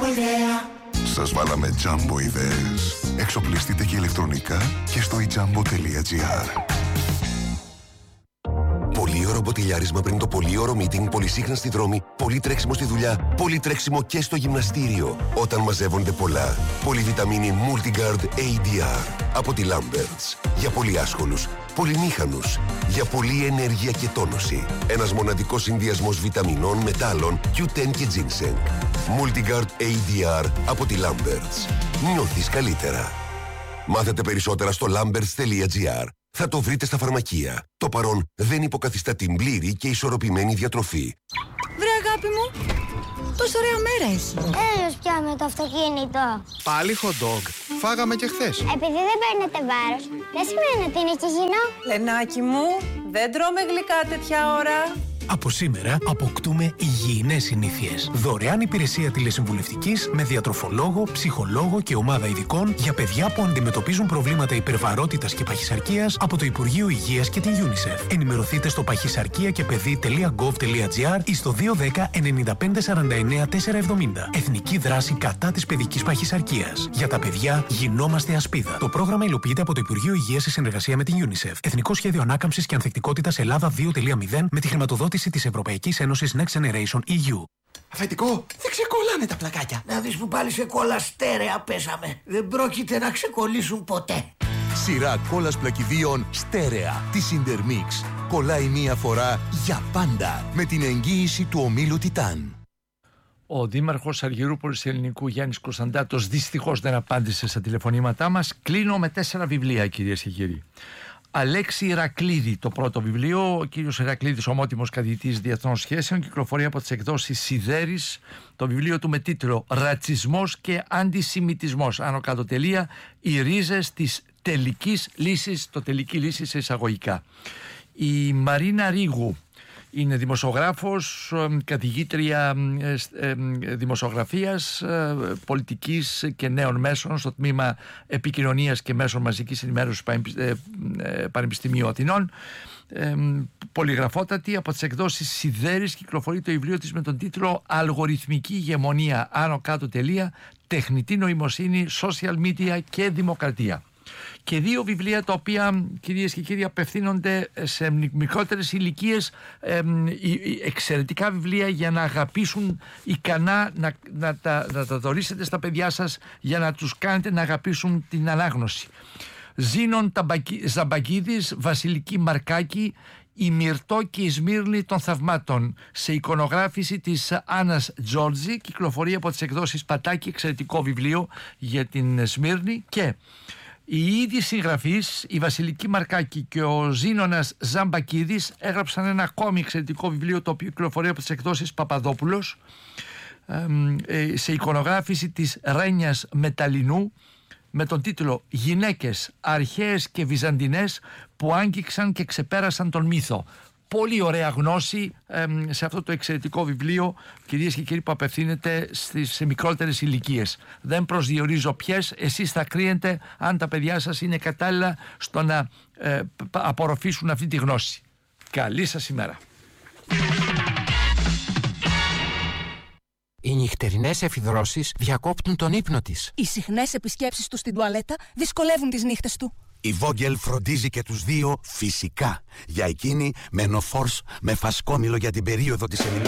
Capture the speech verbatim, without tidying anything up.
Jumbo ιδέα. Σας βάλαμε Jumbo ιδέες. Εξοπλιστείτε και ηλεκτρονικά και στο i jumbo τελεία gr. Πολύ ωραίο μποτιλιάρισμα πριν το πολύ ωραίο meeting, πολύ σύγχρονα στη δρόμη, πολύ τρέξιμο στη δουλειά, πολύ τρέξιμο και στο γυμναστήριο. Όταν μαζεύονται πολλά. Πολυβιταμίνη Multigard έι ντι αρ από τη Lamberts. Για πολύ άσχολους, πολυμήχανους, για πολλή ενέργεια και τόνωση. Ένας μοναδικός συνδυασμός βιταμινών, μετάλλων, κιου τεν και ginseng. Multigard έι ντι αρ από τη Lamberts. Νιώθεις καλύτερα. Μάθετε περισσότερα στο lamberts τελεία gr. Θα το βρείτε στα φαρμακεία. Το παρόν δεν υποκαθιστά την πλήρη και ισορροπημένη διατροφή. Βρε αγάπη μου, πόσο ωραία μέρα έχει. Έλεος πια με το αυτοκίνητο. Πάλι hot dog. Φάγαμε και χθες. Επειδή δεν παίρνετε βάρος, δεν σημαίνει ότι είναι και υγιεινό. Λενάκι μου, δεν τρώμε γλυκά τέτοια ώρα. Από σήμερα αποκτούμε υγιεινές συνήθειες. Δωρεάν υπηρεσία τηλεσυμβουλευτικής με διατροφολόγο, ψυχολόγο και ομάδα ειδικών για παιδιά που αντιμετωπίζουν προβλήματα υπερβαρότητας και παχυσαρκίας από το Υπουργείο Υγείας και την UNICEF. Ενημερωθείτε στο παχυσαρκία και παιδί τελεία γκοβ τελεία τζι αρ ή στο δύο ένα μηδέν εννιά πέντε σαράντα εννιά τετρακόσια εβδομήντα. Εθνική δράση κατά της παιδικής παχυσαρκίας. Για τα παιδιά γινόμαστε ασπίδα. Το πρόγραμμα υλοποιείται από το Υπουργείο Υγείας σε συνεργασία με την UNICEF. Εθνικό Σχέδιο Ανάκαμψης και Ανθεκτικότητας Ελλάδα δύο κόμμα μηδέν με τη χρηματοδότηση της Ευρωπαϊκής Ένωσης Next Generation ι γιου. Αφεντικό, δεν ξεκολλάνε τα πλακάκια. Να δεις που πάλι σε κόλλα στέρεα πέσαμε. Δεν πρόκειται να ξεκολλήσουν ποτέ. Σειρά κόλλας πλακιδίων στέρεα της Intermix. Κολλάει μία φορά για πάντα με την εγγύηση του ομίλου Τιτάν. Ο Δήμαρχος Αργυρούπολης Ελληνικού Γιάννης Κωνσταντάτος δυστυχώς δεν απάντησε στα τηλεφωνήματά μας. Κλείνω με τέσσερα βιβλία, κυρίες και κύριοι. Αλέξη Ηρακλήδη, το πρώτο βιβλίο. Ο κύριος Ηρακλήδης, ομότιμος καθηγητής διεθνών σχέσεων, κυκλοφορεί από τις εκδόσεις Σιδέρης. Το βιβλίο του με τίτλο «Ρατσισμός και αντισημιτισμός». Άνω κάτω τελεία. Οι ρίζες της τελικής λύσης, το τελική λύση σε εισαγωγικά. Η Μαρίνα Ρίγου είναι δημοσιογράφος, καθηγήτρια δημοσιογραφίας, πολιτικής και νέων μέσων στο τμήμα επικοινωνίας και μέσων μαζικής ενημέρωσης Πανεπιστημίου Αθηνών. Πολυγραφότατη, από τις εκδόσεις Σιδέρης κυκλοφορεί το βιβλίο της με τον τίτλο «Αλγοριθμική ηγεμονία, άνω κάτω τελεία, τεχνητή νοημοσύνη, social media και δημοκρατία». Και δύο βιβλία τα οποία, κυρίες και κύριοι, απευθύνονται σε μικρότερες ηλικίες, ε, εξαιρετικά βιβλία για να αγαπήσουν ικανά, να, να, τα, να τα δωρήσετε στα παιδιά σας, για να τους κάνετε να αγαπήσουν την ανάγνωση. Ζήνων Ζαμπακίδης, Βασιλική Μαρκάκη, η Μυρτώ και η Σμύρνη των Θαυμάτων, σε εικονογράφηση της Άννας Τζόρτζη, κυκλοφορεί από τις εκδόσεις Πατάκη, εξαιρετικό βιβλίο για την Σμύρνη. Και οι ίδιοι συγγραφείς, η Βασιλική Μαρκάκη και ο Ζήνωνας Ζαμπακίδης, έγραψαν ένα ακόμη εξαιρετικό βιβλίο, το οποίο κυκλοφορεί από τις εκδόσεις Παπαδόπουλος, σε εικονογράφηση της Ρένιας Μεταλλινού, με τον τίτλο «Γυναίκες αρχαίες και βυζαντινές που άγγιξαν και ξεπέρασαν τον μύθο». Πολύ ωραία γνώση ε, σε αυτό το εξαιρετικό βιβλίο, κυρίες και κύριοι, που απευθύνεται στις, σε μικρότερες ηλικίες. Δεν προσδιορίζω ποιες, εσείς θα κρίνετε αν τα παιδιά σας είναι κατάλληλα στο να ε, απορροφήσουν αυτή τη γνώση. Καλή σας ημέρα. Οι νυχτερινές εφιδρώσεις διακόπτουν τον ύπνο της. Οι συχνές επισκέψεις του στην τουαλέτα δυσκολεύουν τις νύχτες του. Η Vogel φροντίζει και τους δύο φυσικά. Για εκείνη με Noforce με φασκόμηλο για την περίοδο της